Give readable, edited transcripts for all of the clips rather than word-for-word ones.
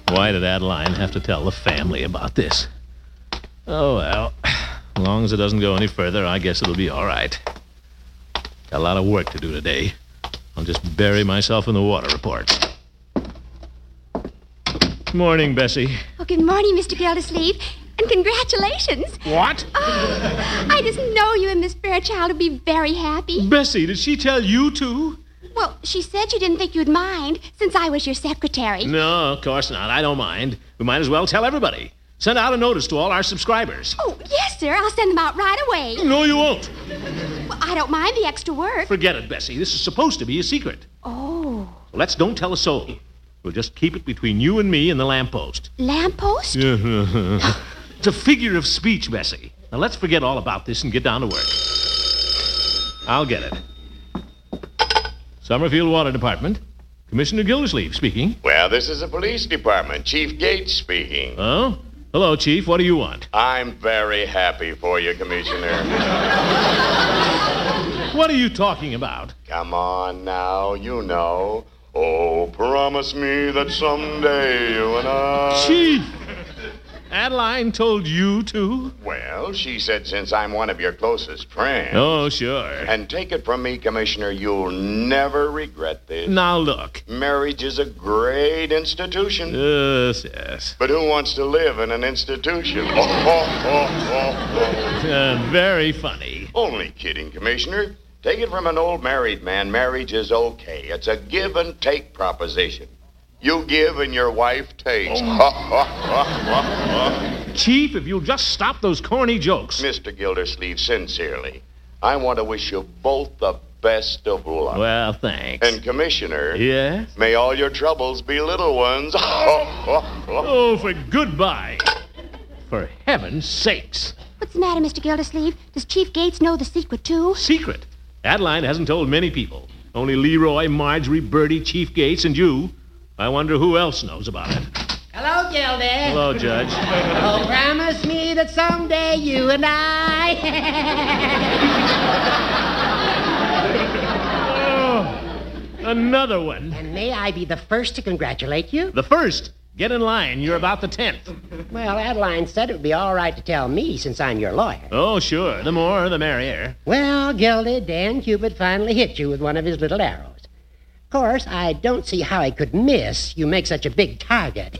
Why did Adeline have to tell the family about this? Oh, well, as long as it doesn't go any further, I guess it'll be all right. Got a lot of work to do today. I'll just bury myself in the water report. Morning, Bessie. Oh, good morning, Mr. Gildersleeve. And congratulations. What? Oh, I just know you and Miss Fairchild will be very happy. Bessie, did she tell you too? Well, she said she didn't think you'd mind, since I was your secretary. No, of course not. I don't mind. We might as well tell everybody. Send out a notice to all our subscribers. Oh, yes, sir. I'll send them out right away. No, you won't. Well, I don't mind the extra work. Forget it, Bessie. This is supposed to be a secret. Oh. So don't tell a soul. We'll just keep it between you and me and the lamppost. Lamppost? It's a figure of speech, Bessie. Now, let's forget all about this and get down to work. I'll get it. Summerfield Water Department. Commissioner Gildersleeve speaking. Well, this is the police department. Chief Gates speaking. Oh? Hello, Chief. What do you want? I'm very happy for you, Commissioner. What are you talking about? Come on now, you know. Oh, promise me that someday you and I... Chief! Adeline told you to? Well, she said since I'm one of your closest friends. Oh, sure. And take it from me, Commissioner, you'll never regret this. Now, look. Marriage is a great institution. Yes. But who wants to live in an institution? Very funny. Only kidding, Commissioner. Take it from an old married man, marriage is okay. It's a give and take proposition. You give and your wife takes. Chief, if you'll just stop those corny jokes. Mr. Gildersleeve, sincerely, I want to wish you both the best of luck. Well, thanks. And, Commissioner... Yes? May all your troubles be little ones. Oh, for goodbye. For heaven's sakes. What's the matter, Mr. Gildersleeve? Does Chief Gates know the secret, too? Secret? Adeline hasn't told many people. Only Leroy, Marjorie, Bertie, Chief Gates, and you. I wonder who else knows about it. Hello, Gildy. Hello, Judge. Oh, promise me that someday you and I... Oh, another one. And may I be the first to congratulate you? The first? Get in line. You're about the 10th. Well, Adeline said it would be all right to tell me since I'm your lawyer. Oh, sure. The more, the merrier. Well, Gildy, Dan Cupid finally hit you with one of his little arrows. Of course, I don't see how he could miss. You make such a big target.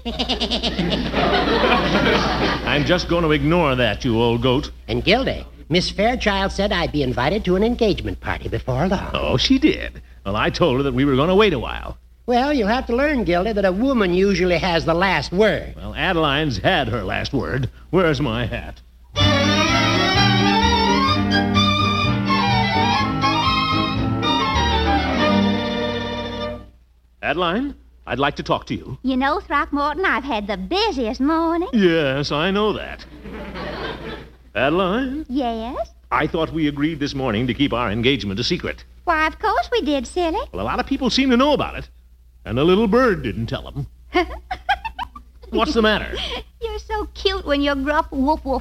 I'm just going to ignore that, you old goat. And Gildy, Miss Fairchild said I'd be invited to an engagement party before long. Oh, she did. Well, I told her that we were going to wait a while. Well, you'll have to learn, Gildy, that a woman usually has the last word. Well, Adeline's had her last word. Where's my hat? Adeline, I'd like to talk to you. You know, Throckmorton, I've had the busiest morning. Yes, I know that. Adeline? Yes? I thought we agreed this morning to keep our engagement a secret. Why, of course we did, silly. Well, a lot of people seem to know about it. And the little bird didn't tell them. What's the matter? You're so cute when you're gruff. Woof, woof.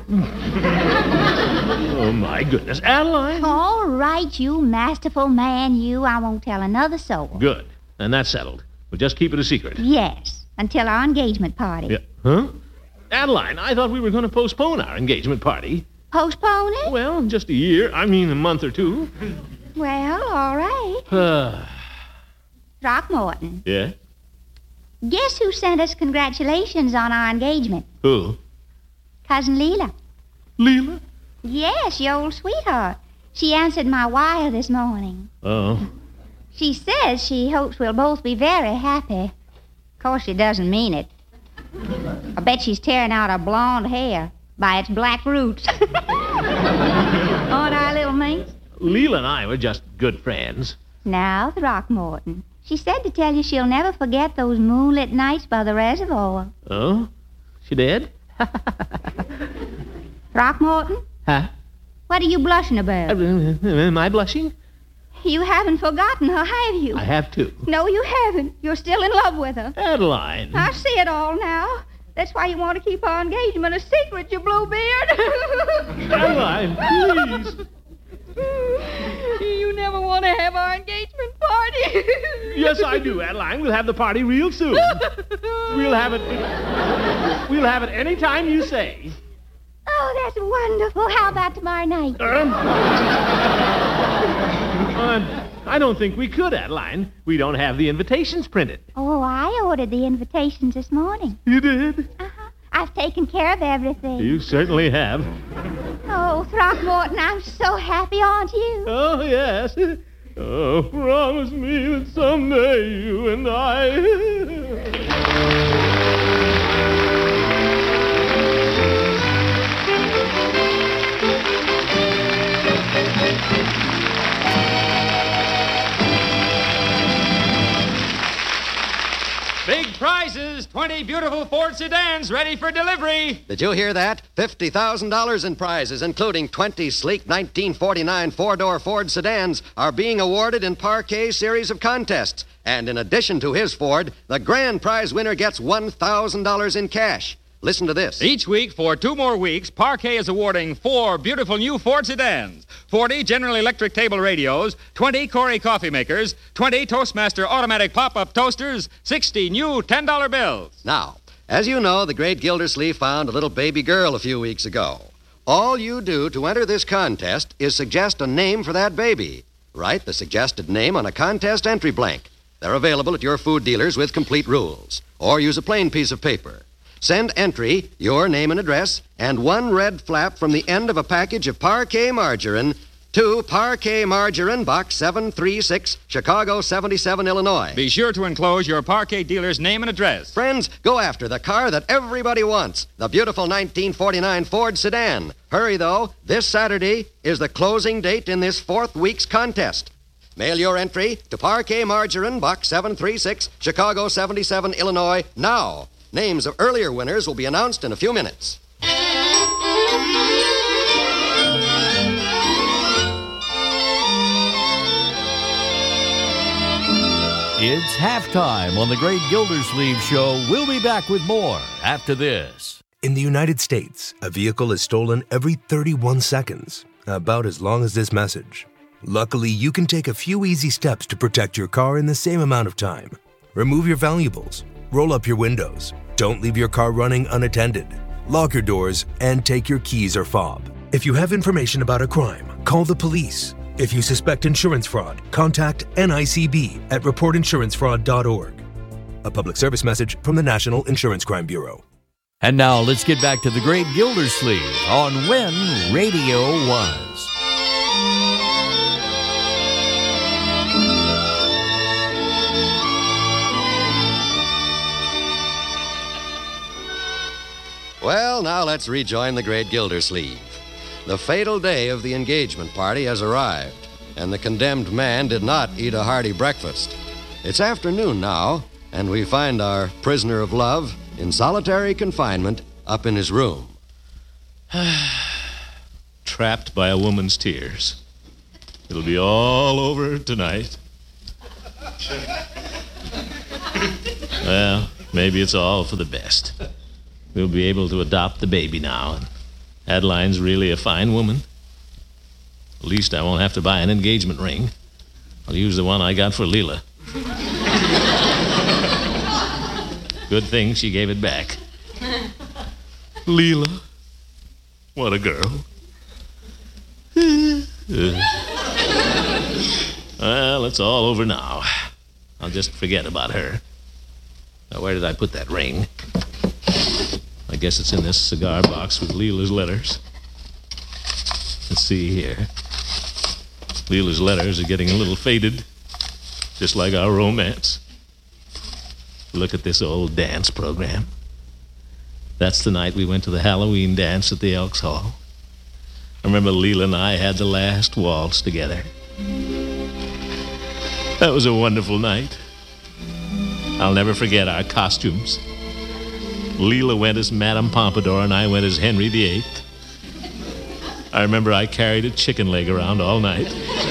Oh, my goodness. Adeline? All right, you masterful man, you. I won't tell another soul. Good. And that's settled. We'll just keep it a secret. Yes, until our engagement party. Yeah. Huh? Adeline, I thought we were going to postpone our engagement party. Postpone it? Well, just a year. I mean, a month or two. Well, all right. Throckmorton, Yeah? guess who sent us congratulations on our engagement? Who? Cousin Leela. Leela? Yes, your old sweetheart. She answered my wire this morning. Oh. She says she hopes we'll both be very happy. Of course, she doesn't mean it. I bet she's tearing out her blonde hair by its black roots. Aren't I, little minx? Leela and I were just good friends. Now, Throckmorton, she said to tell you she'll never forget those moonlit nights by the reservoir. Oh? She did? Throckmorton, Huh? what are you blushing about? Am I blushing? You haven't forgotten her, have you? I have to. No, you haven't. You're still in love with her. Adeline. I see it all now. That's why you want to keep our engagement a secret, you bluebeard. Adeline, please. You never want to have our engagement party. Yes, I do, Adeline. We'll have the party real soon. We'll have it any time you say. Oh, that's wonderful. How about tomorrow night? I don't think we could, Adeline. We don't have the invitations printed. Oh, I ordered the invitations this morning. You did? Uh-huh. I've taken care of everything. You certainly have. Oh, Throckmorton, I'm so happy, aren't you? Oh, yes. Oh, promise me that someday you and I... Big prizes, 20 beautiful Ford sedans ready for delivery. Did you hear that? $50,000 in prizes, including 20 sleek 1949 four-door Ford sedans, are being awarded in Parquet's series of contests. And in addition to his Ford, the grand prize winner gets $1,000 in cash. Listen to this. Each week for 2 more weeks, Parquet is awarding 4 beautiful new Ford sedans, 40 General Electric table radios, 20 Corey coffee makers, 20 Toastmaster automatic pop-up toasters, 60 new $10 bills. Now, as you know, the great Gildersleeve found a little baby girl a few weeks ago. All you do to enter this contest is suggest a name for that baby. Write the suggested name on a contest entry blank. They're available at your food dealers with complete rules. Or use a plain piece of paper. Send entry, your name and address, and 1 red flap from the end of a package of Parquet margarine to Parquet Margarine, Box 736, Chicago 77, Illinois. Be sure to enclose your Parquet dealer's name and address. Friends, go after the car that everybody wants, the beautiful 1949 Ford sedan. Hurry, though. This Saturday is the closing date in this 4th week's contest. Mail your entry to Parquet Margarine, Box 736, Chicago 77, Illinois, now. Names of earlier winners will be announced in a few minutes. It's halftime on the Great Gildersleeve Show. We'll be back with more after this. In the United States, a vehicle is stolen every 31 seconds, about as long as this message. Luckily, you can take a few easy steps to protect your car in the same amount of time. Remove your valuables. Roll up your windows. Don't leave your car running unattended. Lock your doors and take your keys or fob. If you have information about a crime, call the police. If you suspect insurance fraud, contact NICB at reportinsurancefraud.org. A public service message from the National Insurance Crime Bureau. And now let's get back to the Great Gildersleeve on When Radio Was. Well, now let's rejoin the great Gildersleeve. The fatal day of the engagement party has arrived, and the condemned man did not eat a hearty breakfast. It's afternoon now, and we find our prisoner of love in solitary confinement up in his room. Trapped by a woman's tears. It'll be all over tonight. Well, maybe it's all for the best. We'll be able to adopt the baby now. Adeline's really a fine woman. At least I won't have to buy an engagement ring. I'll use the one I got for Leela. Good thing she gave it back. Leela. What a girl. Well, it's all over now. I'll just forget about her. Now, where did I put that ring? I guess it's in this cigar box with Leela's letters. Let's see here. Leela's letters are getting a little faded, just like our romance. Look at this old dance program. That's the night we went to the Halloween dance at the Elks Hall. I remember Leela and I had the last waltz together. That was a wonderful night. I'll never forget our costumes. Leela went as Madame Pompadour and I went as Henry VIII. I remember I carried a chicken leg around all night.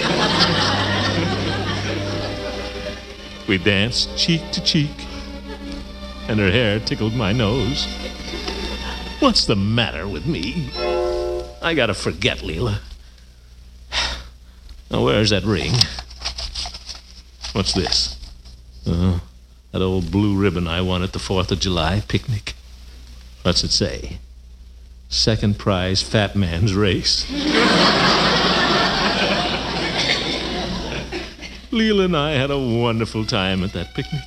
We danced cheek to cheek, and her hair tickled my nose. What's the matter with me? I gotta forget Leela. Now, where's that ring? What's this? That old blue ribbon I won at the 4th of July picnic. What's it say? Second prize, fat man's race. Leela and I had a wonderful time at that picnic.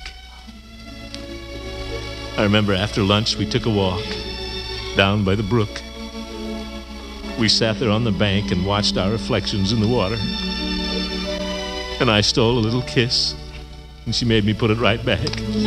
I remember after lunch we took a walk down by the brook. We sat there on the bank and watched our reflections in the water. And I stole a little kiss, and she made me put it right back.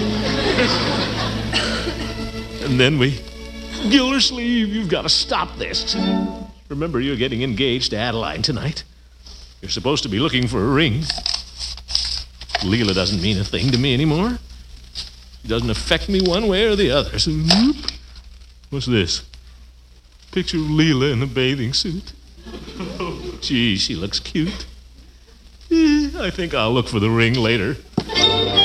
And then we... Gildersleeve, you've got to stop this. Remember, you're getting engaged to Adeline tonight. You're supposed to be looking for a ring. Leela doesn't mean a thing to me anymore. She doesn't affect me one way or the other. So, whoop. What's this? Picture of Leela in a bathing suit. Gee, she looks cute. I think I'll look for the ring later.